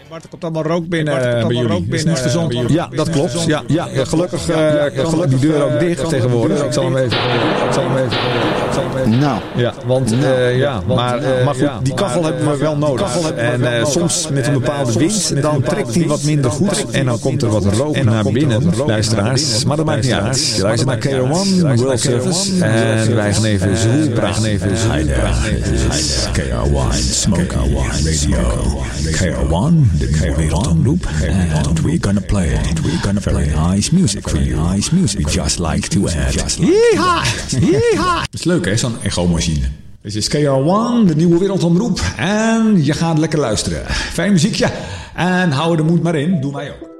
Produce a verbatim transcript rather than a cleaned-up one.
Maar er komt allemaal rook binnen uh, bij jullie. Rook binnen, is gezond. Uh, ja, dat klopt. Ja, ja, ja, gelukkig, uh, ja, gelukkig die deur ook dicht tegenwoordig. Ik zal hem even... Ik zal hem even... Nou. Ja, want, uh, ja, maar, uh, maar goed, die kachel hebben we wel nodig. En uh, soms met een bepaalde wind, dan trekt die wat minder goed. En dan komt er wat rook naar binnen, luisteraars. Maar dat maakt niet uit. Je luistert naar K R one, World Service. En wij gaan even zo praten. Even zo praten. K R one, Smoke Radio. K R one, de K R one loop. And we're gonna play it. We're gonna play nice music for you. Nice music. We just like to add. Yeeha! Yeeha! Het is leuk hè, zo'n echo-machine. Dit is K R one, de nieuwe wereldomroep. En je gaat lekker luisteren. Fijn muziekje. En hou de moed maar in. Doe mij ook.